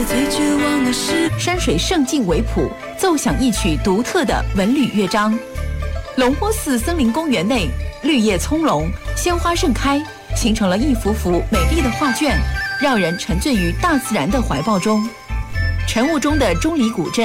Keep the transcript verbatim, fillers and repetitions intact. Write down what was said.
最绝望的是， 山水胜境为谱，奏响一曲独特的文旅乐章。龙坡寺森林公园内，绿叶葱茏，鲜花盛开，形成了一幅幅美丽的画卷，让人沉醉于大自然的怀抱中。晨雾中的钟离古镇